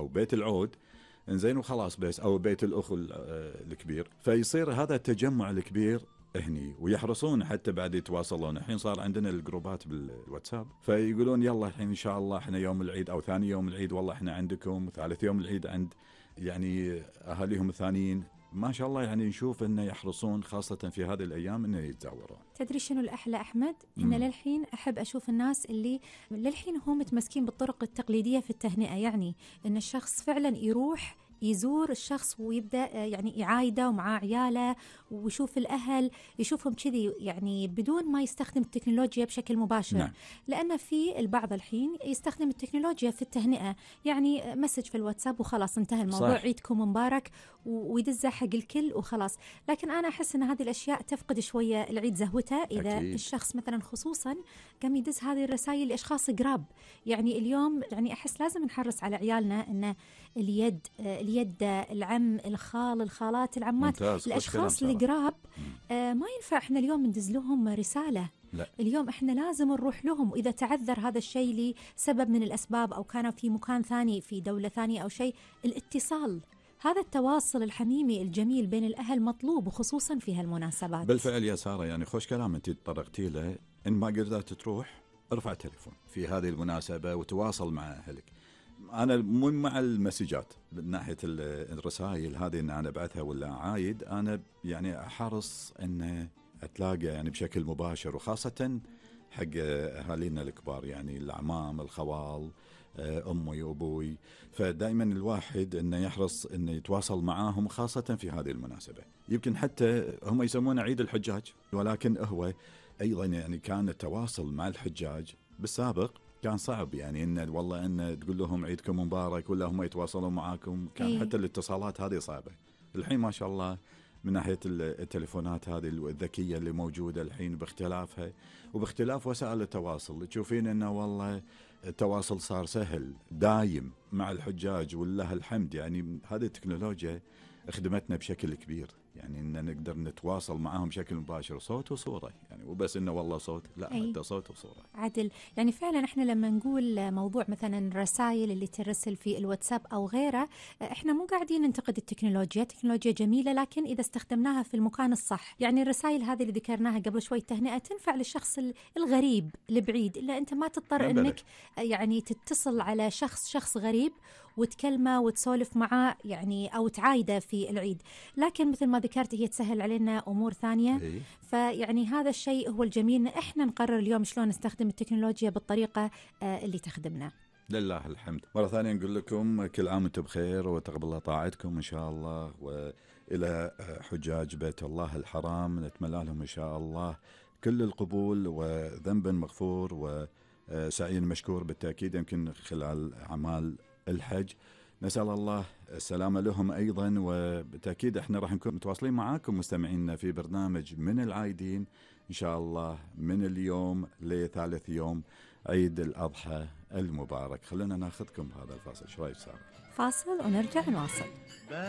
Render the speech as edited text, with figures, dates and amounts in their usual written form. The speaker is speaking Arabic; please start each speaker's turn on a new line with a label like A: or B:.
A: بيت العود انزين وخلاص بس، او بيت الاخو الكبير، فيصير هذا التجمع الكبير هني، ويحرصون حتى بعد يتواصلون. الحين صار عندنا الجروبات بالواتساب، فيقولون يلا الحين ان شاء الله احنا يوم العيد او ثاني يوم العيد والله احنا عندكم، وثالث يوم العيد عند يعني اهاليهم الثانيين. ما شاء الله يعني نشوف انه يحرصون خاصة في هذه الايام انه يتزاورون.
B: تدري شنو الأحلى أحمد؟ إن للحين أحب أشوف الناس اللي للحين هم متمسكين بالطرق التقليدية في التهنئة، يعني إن الشخص فعلا يروح يزور الشخص ويبدأ يعني يعايده ومعاه عياله ويشوف الأهل، يشوفهم كذي يعني بدون ما يستخدم التكنولوجيا بشكل مباشر.
A: نعم.
B: لأن في البعض الحين يستخدم التكنولوجيا في التهنئة، يعني مسج في الواتساب وخلاص انتهى الموضوع،
A: صح.
B: عيدكم مبارك ويدزها حق الكل وخلاص. لكن أنا أحس أن هذه الأشياء تفقد شوية العيد زهوته إذا
A: أكيد.
B: الشخص مثلا خصوصا قام يدز هذه الرسائل لأشخاص قراب. يعني اليوم يعني أحس لازم نحرص على عيالنا أن اليد العم الخال الخالات العمات،
A: ممتاز.
B: الأشخاص القراب ما ينفع احنا اليوم ندز لهم رسالة.
A: لا.
B: اليوم احنا لازم نروح لهم، وإذا تعذر هذا الشيء لسبب من الأسباب أو كانوا في مكان ثاني في دولة ثانية أو شيء، الاتصال، هذا التواصل الحميمي الجميل بين الأهل مطلوب، وخصوصا في هالمناسبات.
A: بالفعل يا سارة، يعني خوش كلام انت تطرقتي له. ان ما قدرت تروح ارفع تليفون في هذه المناسبة وتواصل مع أهلك. أنا مو مع المسجات من ناحية الرسائل هذه إن أنا أبعثها ولا عايد، أنا يعني أحرص أن أتلاقى يعني بشكل مباشر، وخاصة حق أهالينا الكبار، يعني الأعمام الخوال أمي وأبوي. فدائما الواحد أنه يحرص أنه يتواصل معاهم خاصة في هذه المناسبة. يمكن حتى هم يسمونه عيد الحجاج، ولكن هو أيضا يعني كان التواصل مع الحجاج بالسابق كان صعب، يعني إن والله إن تقول لهم عيدكم مبارك ولا هم يتواصلون معاكم، كان حتى الاتصالات هذه صعبة. الحين ما شاء الله من ناحية التليفونات هذه الذكية اللي موجودة الحين باختلافها وباختلاف وسائل التواصل، تشوفين إنه والله التواصل صار سهل دايم مع الحجاج ولله الحمد. يعني هذه التكنولوجيا خدمتنا بشكل كبير، يعني إن نقدر نتواصل معهم بشكل مباشر، صوت وصورة، يعني وبس إنه والله صوت، لا حتى صوت وصورة.
B: عدل. يعني فعلا احنا لما نقول موضوع مثلا الرسائل اللي ترسل في الواتساب أو غيره، احنا مو قاعدين ننتقد التكنولوجيا، تكنولوجيا جميلة، لكن إذا استخدمناها في المكان الصح. يعني الرسائل هذه اللي ذكرناها قبل شوي تهنئة تنفع للشخص الغريب البعيد، إلا أنت ما تضطر أنك يعني تتصل على شخص غريب وتكلمه وتسولف معه يعني أو تعايده في العيد. لكن مثل ما ذكرت هي تسهل علينا أمور ثانية. فيعني هذا الشيء هو الجميل، إحنا نقرر اليوم شلون نستخدم التكنولوجيا بالطريقة اللي تخدمنا.
A: لله الحمد. مرة ثانية نقول لكم كل عام وانتم بخير، وتقبل الله طاعتكم إن شاء الله. وإلى حجاج بيت الله الحرام نتمنى لهم إن شاء الله كل القبول وذنب مغفور وسعي مشكور بالتأكيد، يمكن خلال أعمال الحج. نسأل الله السلامة لهم أيضا، وبالتأكيد احنا راح نكون متواصلين معاكم مستمعينا في برنامج من العايدين إن شاء الله من اليوم لثالث يوم عيد الأضحى المبارك. خلونا ناخذكم هذا الفاصل. شوي سارة؟
B: فاصل ونرجع نواصل.